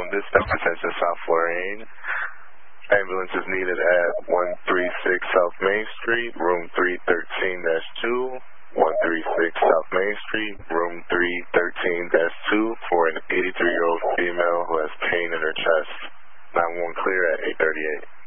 This represents in South Lorraine. Ambulance is needed at 136 South Main Street, room 313-2. 136 South Main Street, room 313-2 for an 83-year-old female who has pain in her chest. 911 clear at 8:38.